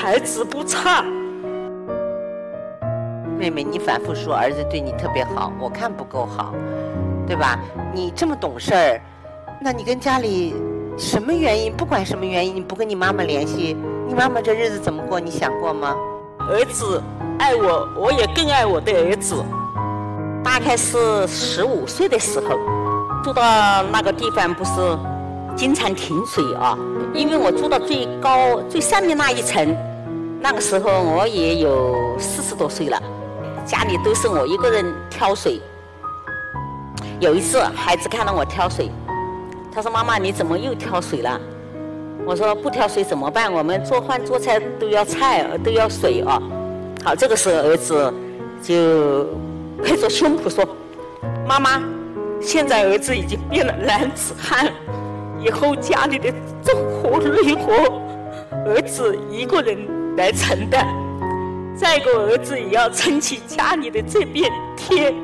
孩子不差。 妹妹，你反复说儿子对你特别好，我看不够好，对吧？你这么懂事儿，那你跟家里什么原因？不管什么原因，你不跟你妈妈联系，你妈妈这日子怎么过？你想过吗？ 儿子爱我，我也更爱我的儿子。大概是15岁的时候，住到那个地方不是经常停水啊，因为我住到最高最上面那一层，那个时候我也有40多岁了，家里都是我一个人挑水。有一次孩子看到我挑水，他说妈妈你怎么又挑水了？我说不挑水怎么办？我们做饭做菜都要菜都要水啊。好，这个时候儿子就拍着胸脯说，妈妈现在儿子已经变了男子汉，以后家里的重活累活儿子一个人来承担，再一个儿子也要撑起家里的这片天。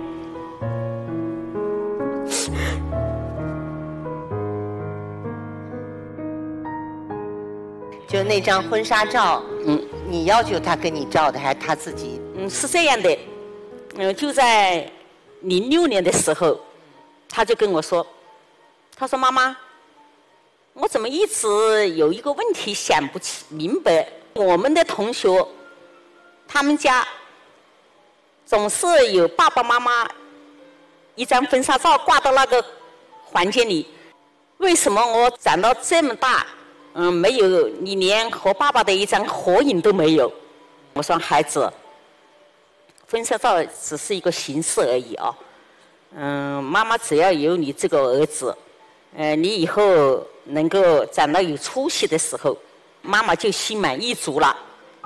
就那张婚纱照，你要求他跟你照的，还是他自己？ 是这样的，就在06年的时候，他就跟我说，他说妈妈，我怎么一直有一个问题想不明白，我们的同学，他们家总是有爸爸妈妈一张婚纱照挂到那个房间里，为什么我长到这么大？没有，你连和爸爸的一张合影都没有。我说孩子，婚纱照只是一个形式而已啊。妈妈只要有你这个儿子，你以后能够长到有出息的时候，妈妈就心满意足了。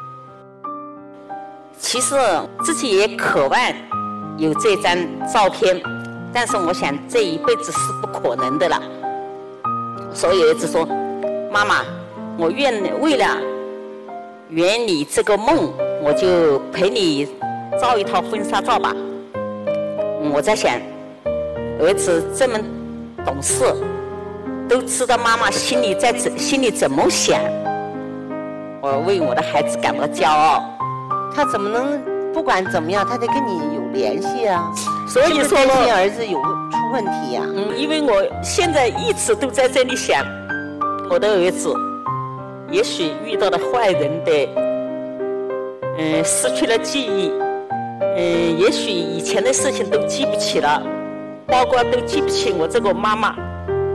其实自己也渴望有这张照片，但是我想这一辈子是不可能的了。所以儿子说，妈妈，我为了圆你这个梦，我就陪你照一套婚纱照吧。我在想，儿子这么懂事，都知道妈妈心里怎么想，我为我的孩子感到骄傲。 他怎么能不管怎么样，他得跟你有联系啊？ 所以说担心儿子出问题呀。 因为我现在一直都在这里想，我的儿子也许遇到了坏人的，失去了记忆，也许以前的事情都记不起了，包括都记不起我这个妈妈。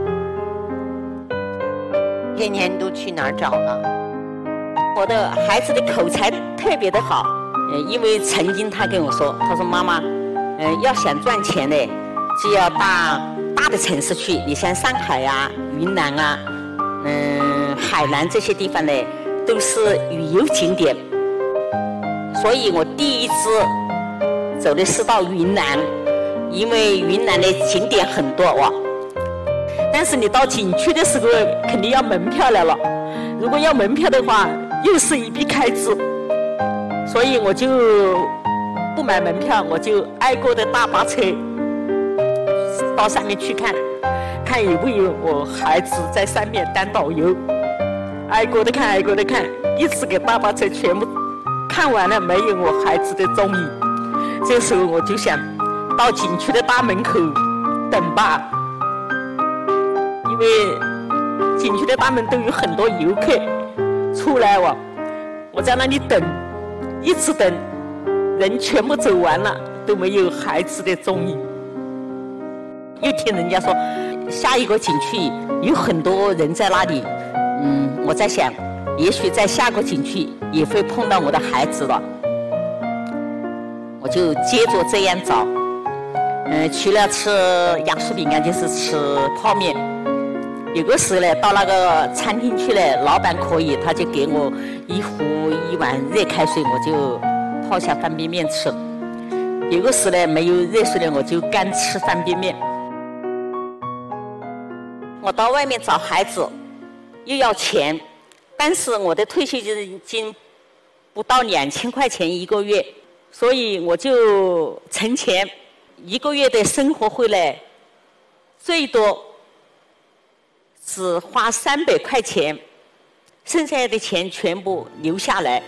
天天都去哪儿找了？ 我的孩子的口才特别的好，因为曾经他跟我说，他说妈妈，要想赚钱呢，就要到大的城市去，你像上海啊、云南啊。海南这些地方呢，都是旅游景点，所以我第一次走的是到云南，因为云南的景点很多哇。但是你到景区的时候，肯定要门票来了，如果要门票的话，又是一笔开支，所以我就不买门票，我就挨个的大巴车到上面去看有没有我孩子在上面当导游，挨个的看，一直给大巴车全部看完了，没有我孩子的踪影。这时候我就想到景区的大门口等吧，因为景区的大门都有很多游客出来我在那里等，一直等，人全部走完了都没有孩子的踪影。又听人家说下一个景区有很多人在那里，我在想，也许在下个景区也会碰到我的孩子了。我就接着这样找，除了吃压缩饼干就是吃泡面。有个时呢，到那个餐厅去了，老板可以，他就给我一碗热开水，我就泡下方便面吃。有个时呢，没有热水了，我就干吃方便面。我到外面找孩子又要钱，但是我的退休金不到2000块钱一个月，所以我就存钱，一个月的生活费呢，最多只花300块钱，剩下的钱全部留下来。